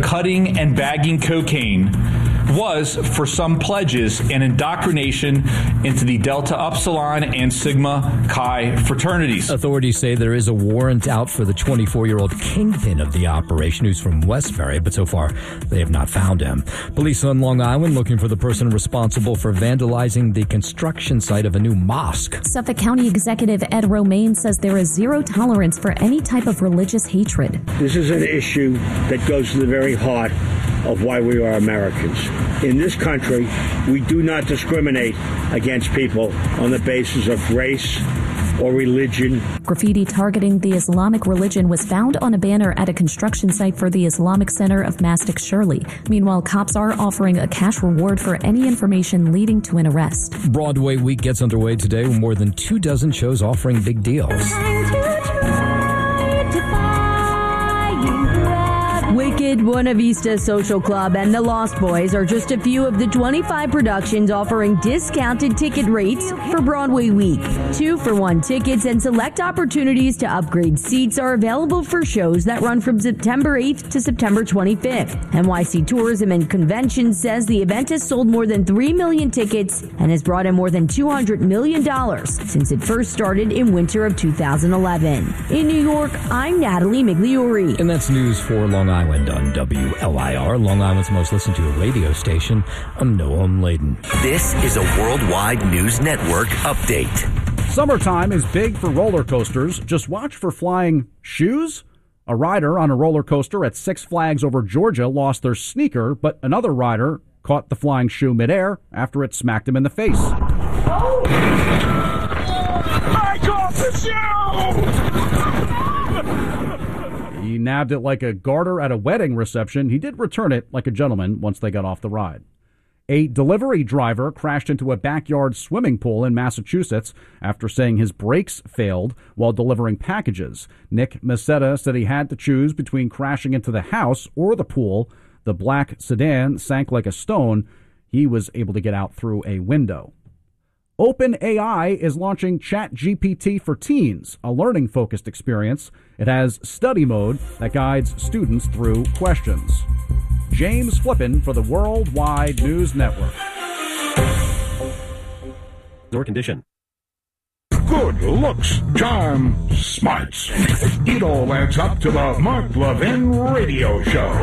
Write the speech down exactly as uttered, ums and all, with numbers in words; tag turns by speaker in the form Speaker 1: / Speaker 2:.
Speaker 1: cutting and bagging cocaine was for some pledges and indoctrination into the Delta Upsilon and Sigma Chi fraternities.
Speaker 2: Authorities say there is a warrant out for the twenty-four-year-old kingpin of the operation, who's from Westbury, but so far they have not found him. Police on Long Island looking for the person responsible for vandalizing the construction site of a new mosque.
Speaker 3: Suffolk County Executive Ed Romaine says there is zero tolerance for any type of religious hatred.
Speaker 4: This is an issue that goes to the very heart of why we are Americans. In this country, we do not discriminate against people on the basis of race or religion.
Speaker 3: Graffiti targeting the Islamic religion was found on a banner at a construction site for the Islamic Center of Mastic Shirley. Meanwhile, cops are offering a cash reward for any information leading to an arrest.
Speaker 2: Broadway Week gets underway today with more than two dozen shows offering big deals.
Speaker 5: Wicked, Buena Vista Social Club, and The Lost Boys are just a few of the twenty-five productions offering discounted ticket rates for Broadway Week. Two for one tickets and select opportunities to upgrade seats are available for shows that run from September eighth to September twenty-fifth. N Y C Tourism and Convention says the event has sold more than three million tickets and has brought in more than two hundred million dollars since it first started in winter of two thousand eleven. In New York, I'm Natalie Migliori.
Speaker 2: And that's news for Long Island on W L I R, Long Island's most listened to radio station. I'm Noam Laden.
Speaker 6: This is a Worldwide News Network update.
Speaker 7: Summertime is big for roller coasters. Just watch for flying shoes. A rider on a roller coaster at Six Flags over Georgia lost their sneaker, but another rider caught the flying shoe midair after it smacked him in the face.
Speaker 8: Oh. I caught the shoe!
Speaker 7: He nabbed it like a garter at a wedding reception. He did return it like a gentleman once they got off the ride. A delivery driver crashed into a backyard swimming pool in Massachusetts after saying his brakes failed while delivering packages. Nick Macetta said he had to choose between crashing into the house or the pool. The black sedan sank like a stone. He was able to get out through a window. OpenAI is launching ChatGPT for Teens, a learning-focused experience. It has study mode that guides students through questions. James Flippin for the Worldwide News Network.
Speaker 9: Door condition.
Speaker 10: Good looks, charm, smarts. It all adds up to the Mark Levin Radio Show.